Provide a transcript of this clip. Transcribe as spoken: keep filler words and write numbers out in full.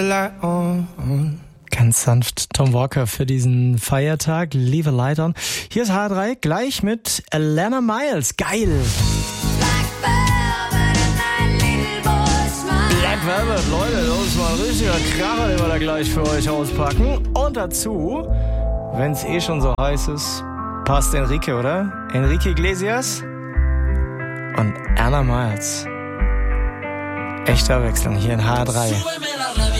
Ganz sanft Tom Walker für diesen Feiertag. Leave a Light on. Hier ist H drei, gleich mit Alana Miles. Geil! Black Velvet, Leute, das ist mal ein richtiger Kracher, den wir da gleich für euch auspacken. Und dazu, wenn es eh schon so heiß ist, passt Enrique, oder? Enrique Iglesias und Anna Miles. Echte Abwechslung hier in H drei.